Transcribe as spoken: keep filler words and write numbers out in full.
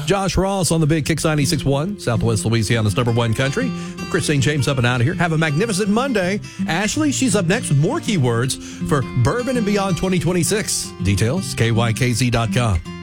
Josh Ross on the Big Kicks ninety-six point one, Southwest Louisiana's number one country. I'm Chris Saint James up and out of here. Have a magnificent Monday. Ashley, she's up next with more keywords for Bourbon and Beyond twenty twenty-six. Details, K Y K Z dot com.